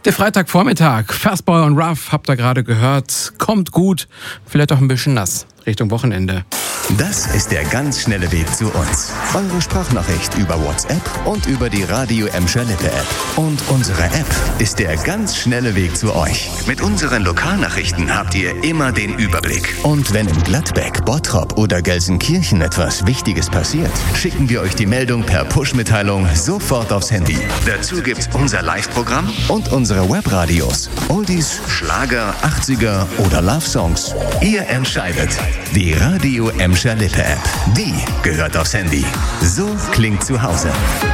Der Freitagvormittag, Fastball und Rough, habt ihr gerade gehört, kommt gut, vielleicht auch ein bisschen nass, Richtung Wochenende. Das ist der ganz schnelle Weg zu uns. Eure Sprachnachricht über WhatsApp und über die Radio Emscher Lippe App. Und unsere App ist der ganz schnelle Weg zu euch. Mit unseren Lokalnachrichten habt ihr immer den Überblick. Und wenn in Gladbeck, Bottrop oder Gelsenkirchen etwas Wichtiges passiert, schicken wir euch die Meldung per Push-Mitteilung sofort aufs Handy. Dazu gibt's unser Live-Programm und unsere Webradios. Oldies, Schlager, 80er oder Love-Songs. Ihr entscheidet. Die Radio Emscher Lippe App. Die gehört aufs Handy. So klingt zu Hause.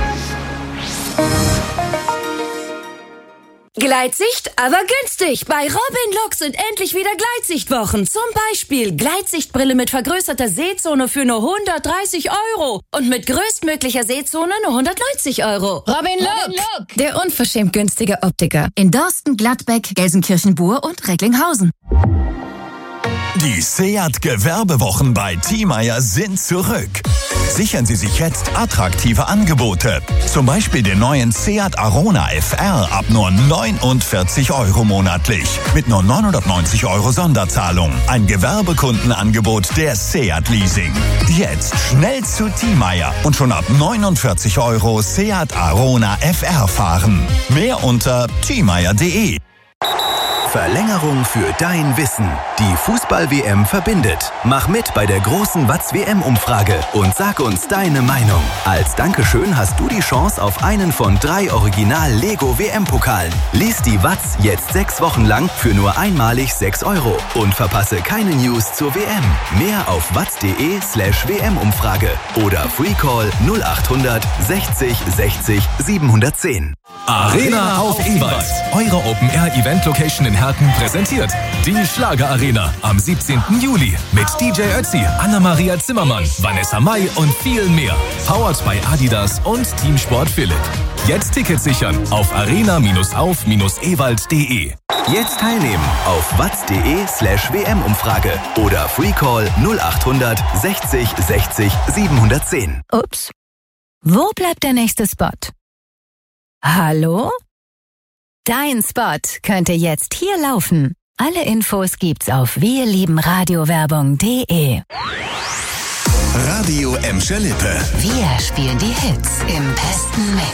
Gleitsicht, aber günstig. Bei Robin Look sind endlich wieder Gleitsichtwochen. Zum Beispiel Gleitsichtbrille mit vergrößerter Sehzone für nur 130 € und mit größtmöglicher Sehzone nur 190 €. Robin Look, der unverschämt günstige Optiker. In Dorsten, Gladbeck, Gelsenkirchen-Bur und Recklinghausen. Die Seat Gewerbewochen bei Thiemeyer sind zurück. Sichern Sie sich jetzt attraktive Angebote. Zum Beispiel den neuen Seat Arona FR ab nur 49 € monatlich. Mit nur 990 € Sonderzahlung. Ein Gewerbekundenangebot der Seat Leasing. Jetzt schnell zu Thiemeyer und schon ab 49 € Seat Arona FR fahren. Mehr unter thiemeyer.de. Verlängerung für dein Wissen. Die Fußball-WM verbindet. Mach mit bei der großen Watz-WM-Umfrage und sag uns deine Meinung. Als Dankeschön hast du die Chance auf einen von 3 Original-Lego-WM-Pokalen. Lies die Watz jetzt 6 Wochen lang für nur einmalig 6 € und verpasse keine News zur WM. Mehr auf watz.de/WM-Umfrage oder Freecall 0800 60 60 710. Arena auf Ewald. Eure Open-Air-Event-Location in Herten präsentiert die Schlager-Arena am 17. Juli mit DJ Ötzi, Anna-Maria Zimmermann, Vanessa Mai und vielen mehr. Powered by Adidas und Teamsport Philipp. Jetzt Tickets sichern auf arena-auf-ewald.de. Jetzt teilnehmen auf watz.de/WM-Umfrage oder Freecall 0800 60 60 710. Ups. Wo bleibt der nächste Spot? Hallo? Dein Spot könnte jetzt hier laufen. Alle Infos gibt's auf wirliebenradiowerbung.de. Radio Emscher Lippe. Wir spielen die Hits im besten Mix.